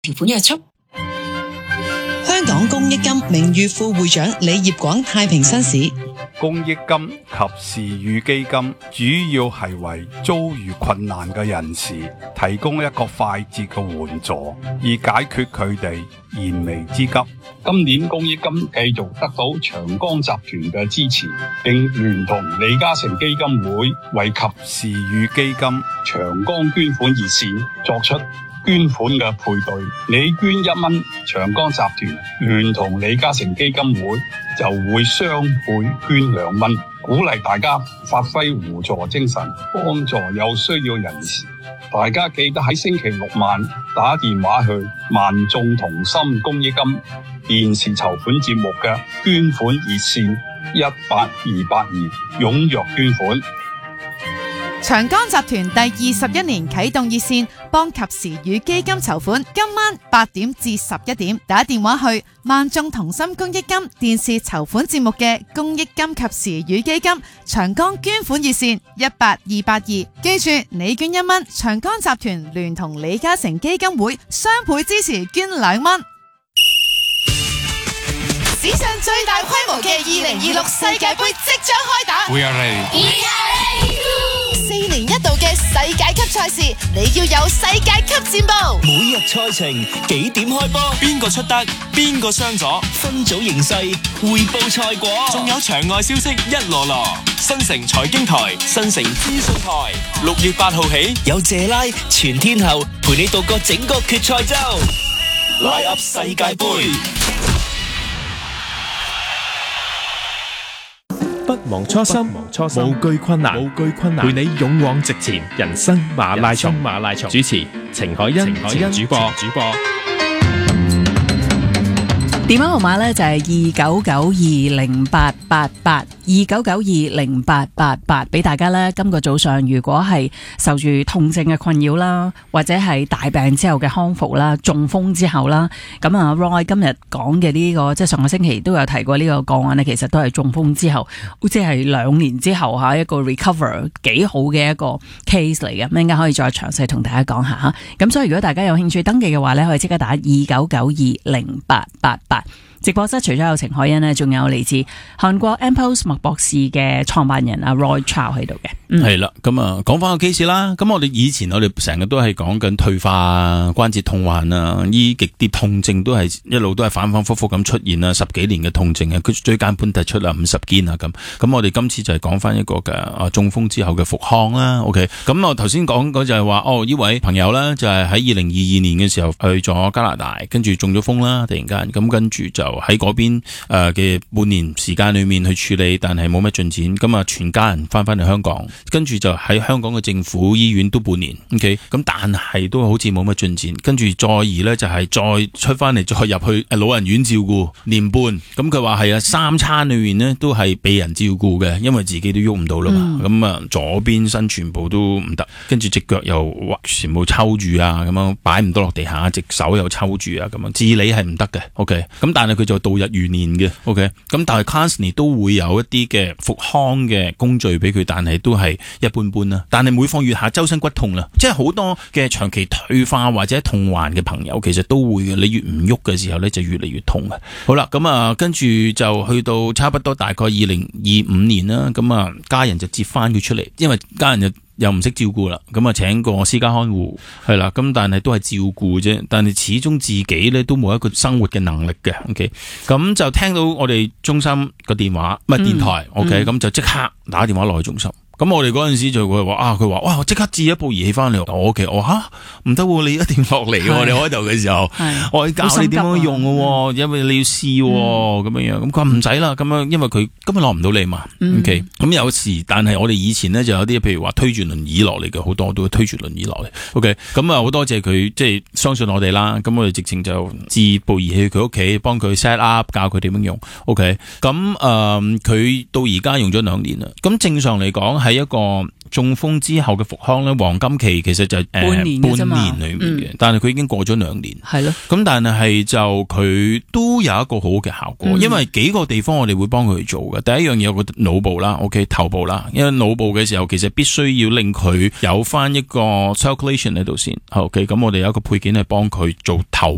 條款約束。 香港公益金名譽副會長李業廣太平紳士。 公益金及時雨基金主要係為遭遇困難嘅人士提供一個快捷嘅援助，以解決佢哋燃眉之急。 今年公益金繼續得到長江集團嘅支持，並聯同李嘉誠基金會為及時雨基金長江捐款熱線作出捐款嘅配對，你捐1蚊，長江集團聯同李嘉誠基金會就會雙倍捐2蚊，鼓勵大家發揮互助精神，幫助有需要人士。大家記得喺星期六晚打電話去萬眾同心公益金電視籌款節目嘅捐款熱線18282，踴躍捐款。 長江集團第21年啟動熱線，幫及時雨基金籌款。今晚8點至11點，打電話去萬眾同心公益金電視籌款節目嘅公益金及時雨基金長江捐款熱線18282。記住，你捐1蚊，長江集團聯同李嘉誠基金會雙倍支持捐2蚊。史上最大規模嘅2026世界盃即將開打。 We are ready。 4年一度嘅世界級賽事，你要有世界級戰報。 每日賽程幾點開波？ 邊個出得？邊個傷咗？ 分組形勢匯報賽果， 仲有場外消息一籮籮。新城財經台、新城資訊台，6月8號起有謝拉全天候陪你度過整個決賽周，拉 up 世界盃。 不忘初心，無懼困難，陪你勇往直前。人生馬拉松，主持程海欣，主播。 電話號碼呢就係29920888，29920888，俾大家呢今個早上如果係受住痛症嘅困擾啦，或者係大病之後嘅康復啦，中風之後啦，咁啊 Roy 今日講嘅呢個即係上個星期都有提過呢個個案呢，其實都係中風之後，即係2年之後吓一個 recover 幾好嘅一個 case 嚟嘅，咁應該可以再詳細同大家講下吓。咁所以如果大家有興趣登記嘅話呢，可以即刻打29920888。直播室除咗有程海欣呢，仲有嚟自韓國 Ampulse 麥博士嘅創辦人阿 Roy Chow 喺度嘅。 係啦，咁啊講翻個 case 啦。咁我哋成日都係講緊退化啊、關節痛患啊，依極啲痛症都係一路都係反反复复咁出現啦，10幾年嘅痛症啊，佢椎間盤突出啊，50肩啊咁。咁我哋今次就係講翻一個嘅中風之後嘅復康啦。OK， 咁我頭先講嗰就係話，呢位朋友咧就係喺2022年嘅時候去咗加拿大，跟住中咗風啦，突然間咁跟住就喺嗰邊嘅半年時間裏面去處理，但係冇乜進展。咁啊，全家人翻嚟香港，跟住就喺香港嘅政府醫院都半年。OK， 咁但係都好似冇乜進展。跟住再而呢，就係再出翻嚟，再入去老人院照顧年半。咁佢話係啊，3餐裏面呢都係被人照顧嘅，因為自己都喐唔到啦嘛。咁啊，左邊身全部都唔得，跟住隻腳又全部抽住啊，咁樣擺唔到落地下，隻手又抽住啊，咁樣自理係唔得嘅。OK， 咁但係佢就度日如年嘅。OK， 咁但係 constantly 都會有一啲嘅復康嘅工序俾佢，但係都係一般般啦。但係每況愈下，周身骨痛啦，即係好多嘅長期退化或者痛患嘅朋友，其實都會嘅。你越唔喐嘅時候咧，就越嚟越痛嘅。好啦，咁啊，跟住就去到差不多大概2025年啦。咁啊，家人就接翻佢出嚟，因為家人又唔識照顧啦，咁啊請個私家看護係啦，咁但係都係照顧啫，但係始終自己咧都冇一個生活嘅能力嘅。OK， 咁就聽到我哋中心個電話唔係電台。OK， 咁就即刻打電話落去中心。咁我哋嗰陣時就會話佢話哇，我即刻置一部儀器翻嚟。我其實我唔得，你一定要落嚟喎。你開頭嘅時候，我教你點樣用嘅，因為你要試咁樣樣。咁佢話唔使啦，咁樣因為佢根本落唔到嚟嘛。OK， 咁有時，但係我哋以前呢就有啲譬如話推住輪椅落嚟嘅，好多都推住輪椅落嚟。OK， 咁啊好多謝佢即係相信我哋啦。咁我哋直情就置部儀器去佢屋企，幫佢 set up， 教佢點樣用。OK， 咁佢到而家用咗2年啦。咁正常嚟講喺一個中風之後嘅復康咧，黃金期其實就係半年裏面嘅，但係佢已經過咗2年，係咯。咁但係就佢都有一個好嘅效果，因為幾個地方我哋會幫佢做嘅。第一樣嘢有個腦部啦 ，OK， 頭部啦，因為腦部嘅時候其實必須要令佢有翻一個 circulation 喺度先。OK， 咁我哋有一個配件係幫佢做頭